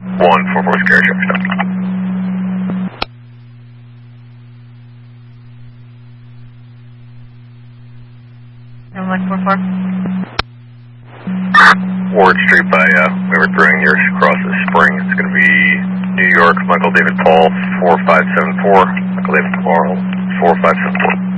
144 Scary Traffic Stop. 144. Ward Street by River Brewing here across the spring. It's going to be New York, Michael David Paul, 4574. Michael David Paul, 4574.